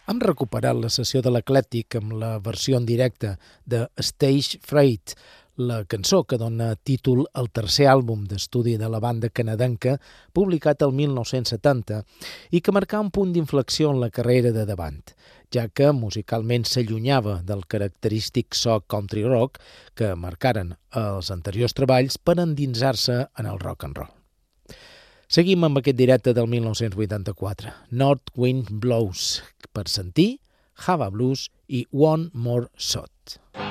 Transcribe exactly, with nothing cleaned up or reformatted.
Hem recuperat la sessió de l'Eclèctic amb la versió en directe de Stage Fright, la cançó que dona títol al tercer àlbum d'estudi de la banda canadenca, publicat el mil nou-cents setanta, i que marcà un punt d'inflexió en la carrera de Davant, ja que musicalment s'allunyava del característic so country rock que marcaren els anteriors treballs per endinsar-se en el rock and roll. Seguim amb aquest directe del mil nou-cents vuitanta-quatre, North Wind Blows, per sentir Java Blues i One More Shot.